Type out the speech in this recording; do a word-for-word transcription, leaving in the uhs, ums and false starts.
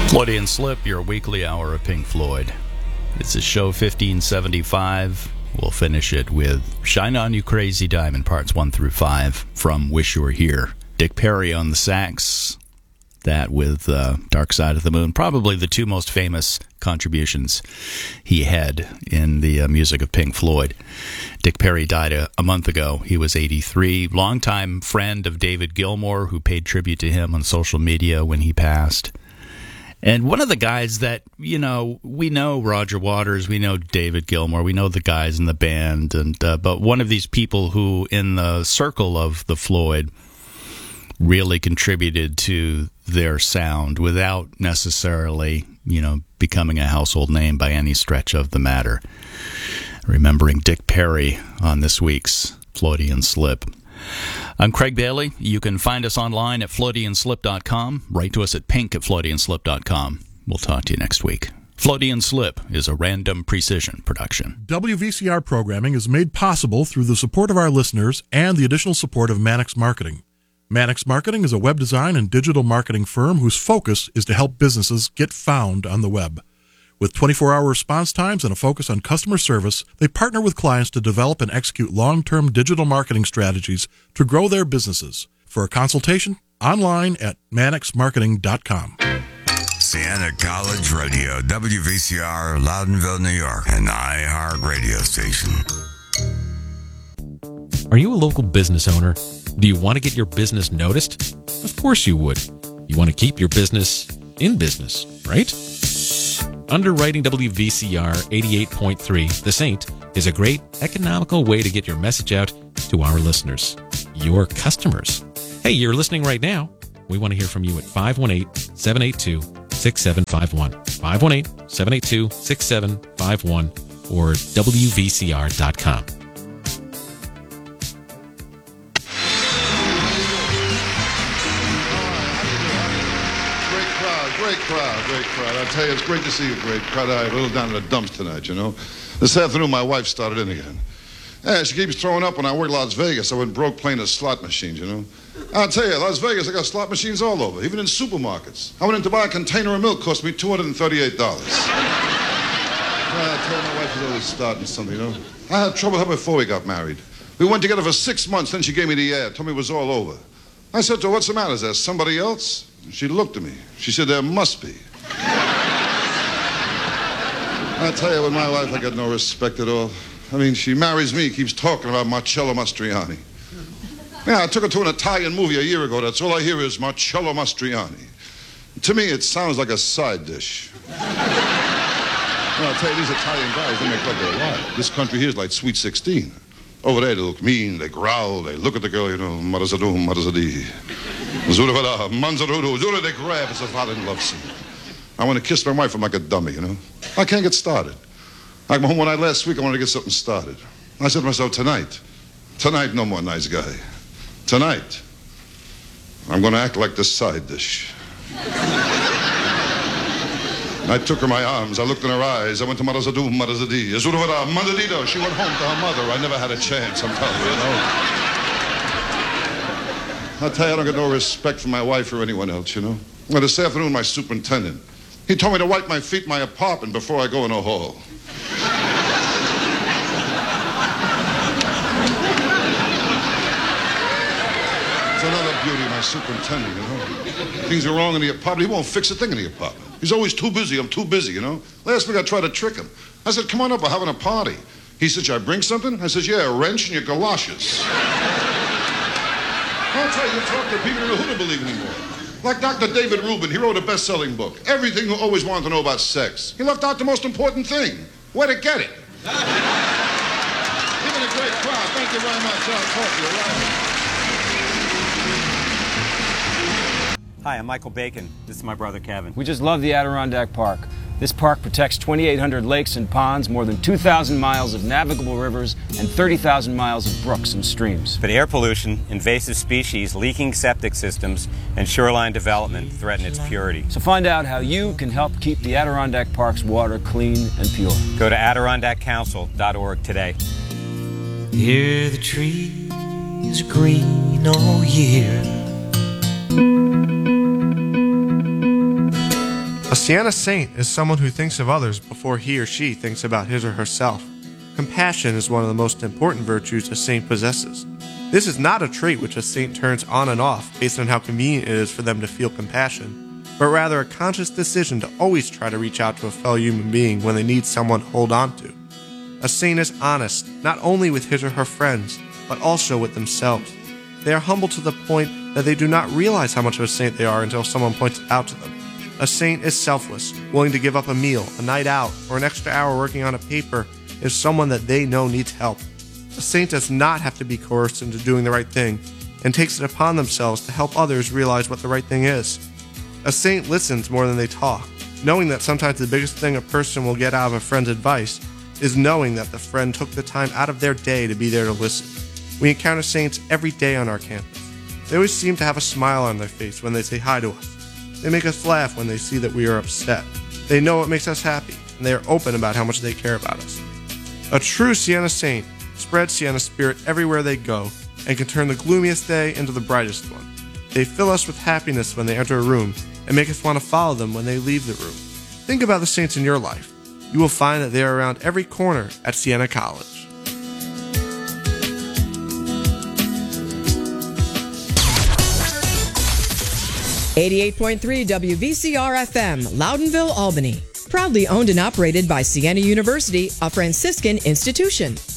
Floyd and Slip, your weekly hour of Pink Floyd. It's a show fifteen seventy-five. We'll finish it with Shine On You Crazy Diamond, parts one through five, from Wish You Were Here. Dick Perry on the sax, that with uh, Dark Side of the Moon, probably the two most famous contributions he had in the uh, music of Pink Floyd. Dick Perry died a, a month ago. He was eighty-three. Longtime friend of David Gilmour, who paid tribute to him on social media when he passed. And one of the guys that, you know, we know Roger Waters, we know David Gilmour, we know the guys in the band, and uh, but one of these people who, in the circle of the Floyd, really contributed to their sound without necessarily, you know, becoming a household name by any stretch of the matter. Remembering Dick Perry on this week's Floydian Slip. I'm Craig Bailey. You can find us online at floydian slip dot com. Write to us at pink at floydian slip dot com. We'll talk to you next week. Floydian Slip is a Random Precision production. W V C R programming is made possible through the support of our listeners and the additional support of Mannix Marketing. Mannix Marketing is a web design and digital marketing firm whose focus is to help businesses get found on the web. With twenty-four hour response times and a focus on customer service, they partner with clients to develop and execute long-term digital marketing strategies to grow their businesses. For a consultation, online at mannix marketing dot com. Siena College Radio, W V C R, Loudonville, New York, an iHeart radio station. Are you a local business owner? Do you want to get your business noticed? Of course you would. You want to keep your business in business, right? Underwriting W V C R eighty-eight point three, The Saint, is a great economical way to get your message out to our listeners, your customers. Hey, you're listening right now. We want to hear from you at five one eight, seven eight two, six seven five one, five one eight, seven eight two, six seven five one, or W V C R dot com. Great crowd, great crowd. I tell you, it's great to see you, great crowd. I a little down in the dumps tonight, you know. This afternoon, my wife started in again. Yeah, she keeps throwing up when I work Las Vegas. I went broke playing the slot machines, you know. I'll tell you, Las Vegas, I got slot machines all over, even in supermarkets. I went in to buy a container of milk, cost me two hundred thirty-eight dollars. I tell you, my wife is always starting something, you know. I had trouble with her before we got married. We went together for six months, then she gave me the ad, told me it was all over. I said to her, what's the matter? Is there somebody else? She looked at me. She said, there must be. I tell you, with my wife, I got no respect at all. I mean, she marries me, keeps talking about Marcello Mastroianni. Yeah, I took her to an Italian movie a year ago. That's all I hear is Marcello Mastroianni. To me, it sounds like a side dish. Well, I'll tell you, these Italian guys, they make like they're alive. This country here is like Sweet sixteen. Over there, they look mean, they growl, they look at the girl, you know, marazadu, marazadi. Zurvada, manzarudu, zura, they grab. It's a violent love scene. I want to kiss my wife. I'm like a dummy, you know. I can't get started. I came home one night last week, I wanted to get something started. I said to myself, tonight, tonight, no more nice guy. Tonight, I'm going to act like the side dish. I took her in my arms. I looked in her eyes. I went to Marazadu, Marazadi. Zurvada, Manzadito. She went home to her mother. I never had a chance, I'm telling you, you know. I tell you, I don't get no respect for my wife or anyone else, you know. Well, this afternoon, my superintendent, he told me to wipe my feet in my apartment before I go in the hall. It's another beauty, my superintendent, you know. Things are wrong in the apartment. He won't fix a thing in the apartment. He's always too busy. I'm too busy, you know. Last week, I tried to trick him. I said, come on up, we're having a party. He said, should I bring something? I said, yeah, a wrench and your galoshes. I'll tell you, you talk to people who don't believe anymore. Like Doctor David Rubin, he wrote a best-selling book, Everything You Always Wanted to Know About Sex. He left out the most important thing, where to get it. Even a great crowd. Thank you very much. I'll talk to you, right? Hi, I'm Michael Bacon. This is my brother Kevin. We just love the Adirondack Park. This park protects twenty-eight hundred lakes and ponds, more than two thousand miles of navigable rivers, and thirty thousand miles of brooks and streams. But air pollution, invasive species, leaking septic systems, and shoreline development threaten its purity. So find out how you can help keep the Adirondack Park's water clean and pure. Go to adirondack council dot org today. Hear the trees are green all year. Sienna Saint is someone who thinks of others before he or she thinks about his or herself. Compassion is one of the most important virtues a saint possesses. This is not a trait which a saint turns on and off based on how convenient it is for them to feel compassion, but rather a conscious decision to always try to reach out to a fellow human being when they need someone to hold on to. A saint is honest, not only with his or her friends, but also with themselves. They are humble to the point that they do not realize how much of a saint they are until someone points it out to them. A saint is selfless, willing to give up a meal, a night out, or an extra hour working on a paper if someone that they know needs help. A saint does not have to be coerced into doing the right thing, and takes it upon themselves to help others realize what the right thing is. A saint listens more than they talk, knowing that sometimes the biggest thing a person will get out of a friend's advice is knowing that the friend took the time out of their day to be there to listen. We encounter saints every day on our campus. They always seem to have a smile on their face when they say hi to us. They make us laugh when they see that we are upset. They know what makes us happy, and they are open about how much they care about us. A true Sienna Saint spreads Sienna's spirit everywhere they go and can turn the gloomiest day into the brightest one. They fill us with happiness when they enter a room and make us want to follow them when they leave the room. Think about the saints in your life. You will find that they are around every corner at Sienna College. eighty-eight point three W V C R F M, Loudonville, Albany. Proudly owned and operated by Siena University, a Franciscan institution.